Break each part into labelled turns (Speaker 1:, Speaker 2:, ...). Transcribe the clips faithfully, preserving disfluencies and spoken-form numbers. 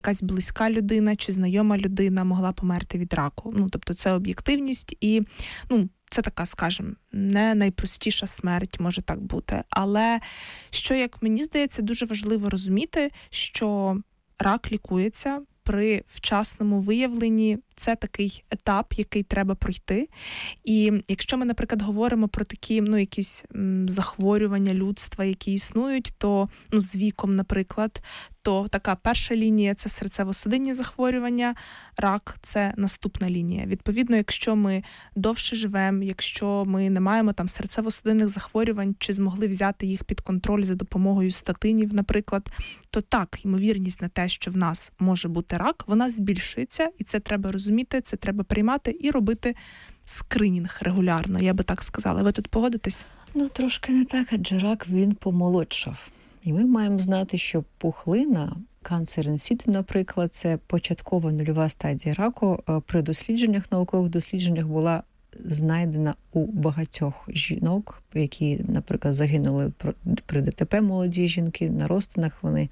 Speaker 1: якась близька людина чи знайома людина могла померти від раку. Ну, тобто це об'єктивність і, ну, це така, скажімо, не найпростіша смерть, може так бути. Але, що, як мені здається, дуже важливо розуміти, що рак лікується при вчасному виявленні. Це такий етап, який треба пройти. І якщо ми, наприклад, говоримо про такі, ну, якісь м, захворювання людства, які існують, то, ну, з віком, наприклад, то така перша лінія – це серцево-судинні захворювання, рак – це наступна лінія. Відповідно, якщо ми довше живемо, якщо ми не маємо там серцево-судинних захворювань, чи змогли взяти їх під контроль за допомогою статинів, наприклад, то так, ймовірність на те, що в нас може бути рак, вона збільшується, і це треба розуміти, це треба приймати і робити скринінг регулярно, я би так сказала. Ви тут погодитесь?
Speaker 2: Ну, трошки не так, адже рак, він помолодшав. І ми маємо знати, що пухлина, канцер ін-сіту, наприклад, це початкова нульова стадія раку, при дослідженнях, наукових дослідженнях була знайдена у багатьох жінок, які, наприклад, загинули при ДТП, молоді жінки, на розтинах, вони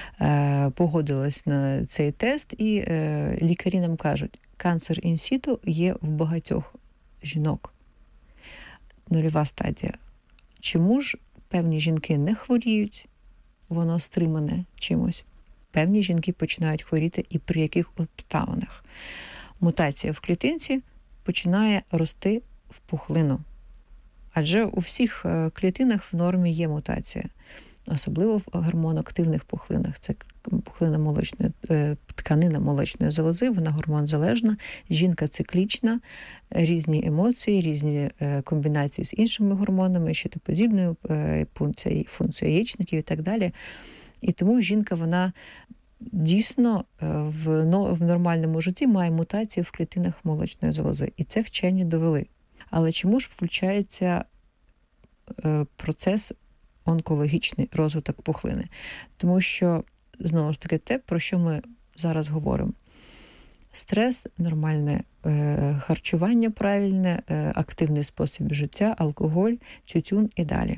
Speaker 2: е, погодились на цей тест, і е, лікарі нам кажуть, канцер ін-сіту є в багатьох жінок. Нульова стадія. Чому ж певні жінки не хворіють, воно стримане чимось? Певні жінки починають хворіти і при яких обставинах? Мутація в клітинці починає рости в пухлину. Адже у всіх клітинах в нормі є мутація. Особливо в гормоноактивних пухлинах. Це пухлина молочної, тканина молочної залози, вона гормонзалежна, жінка циклічна, різні емоції, різні комбінації з іншими гормонами, щитоподібною функцією яєчників і так далі. І тому жінка, вона дійсно в, в нормальному житті має мутації в клітинах молочної залози. І це вчені довели. Але чому ж включається процес онкологічний розвиток пухлини? Тому що, знову ж таки, те, про що ми зараз говоримо. Стрес, нормальне е, харчування правильне, е, активний спосіб життя, алкоголь, тютюн і далі.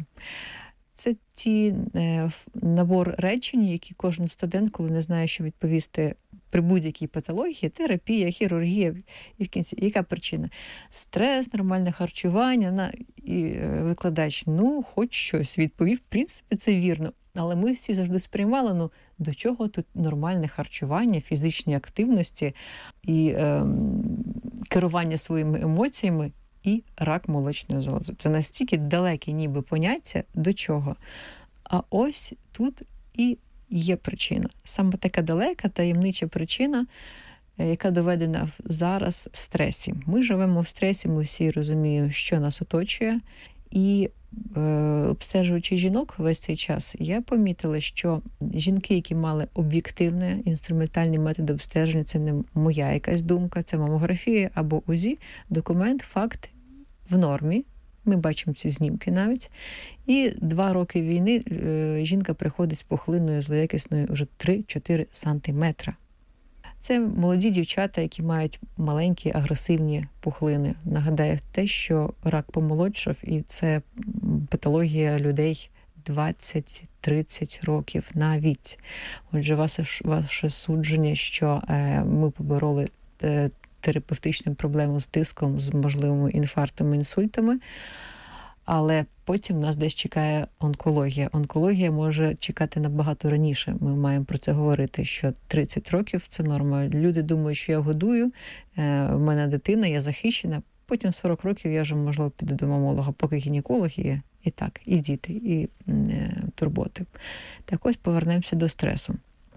Speaker 2: Це ті е, набор речень, які кожен студент, коли не знає, що відповісти при будь-якій патології, терапія, хірургія, і в кінці, яка причина? Стрес, нормальне харчування, на, і е, викладач, ну, хоч щось відповів, в принципі, це вірно. Але ми всі завжди сприймали, ну, до чого тут нормальне харчування, фізичні активності і е, керування своїми емоціями і рак молочної залози. Це настільки далекі ніби поняття, до чого. А ось тут і є причина. Саме така далека, таємнича причина, яка доведена зараз в стресі. Ми живемо в стресі, ми всі розуміємо, що нас оточує. І е, обстежуючи жінок весь цей час, я помітила, що жінки, які мали об'єктивний інструментальний метод обстеження, це не моя якась думка, це мамографія або УЗІ, документ, факт в нормі. Ми бачимо ці знімки навіть. І два роки війни е, жінка приходить з пухлиною злоякісною вже три-чотири сантиметра. Це молоді дівчата, які мають маленькі агресивні пухлини. Нагадаю те, що рак помолодшав, і це патологія людей двадцять-тридцять років навіть. Отже, ваше, ваше судження, що е, ми побороли е, терапевтичну проблему з тиском, з можливими інфарктами, інсультами, але потім нас десь чекає онкологія. Онкологія може чекати набагато раніше. Ми маємо про це говорити, що тридцять років – це норма. Люди думають, що я годую, в мене дитина, я захищена. Потім сорок років я вже, можливо, піду до мамолога, поки гінеколог є. І так, і діти, і е, турботи. Так ось повернемося до стресу.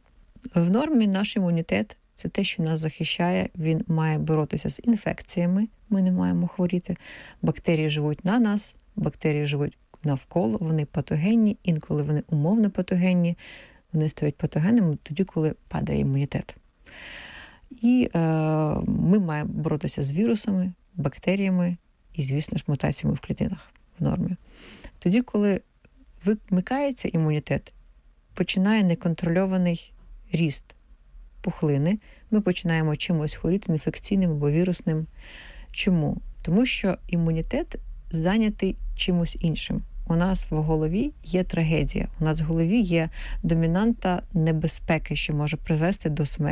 Speaker 2: В нормі наш імунітет – це те, що нас захищає. Він має боротися з інфекціями. Ми не маємо хворіти. Бактерії живуть на нас, бактерії живуть навколо, вони патогенні, інколи вони умовно патогенні. Вони стають патогенними тоді, коли падає імунітет. І е, ми маємо боротися з вірусами, бактеріями і, звісно ж, мутаціями в клітинах в нормі. Тоді, коли вимикається імунітет, починає неконтрольований ріст пухлини, ми починаємо чимось хворіти інфекційним або вірусним. Чому? Тому що імунітет зайнятий чимось іншим. У нас в голові є трагедія. У нас в голові є домінанта небезпеки, що може привести до смерті.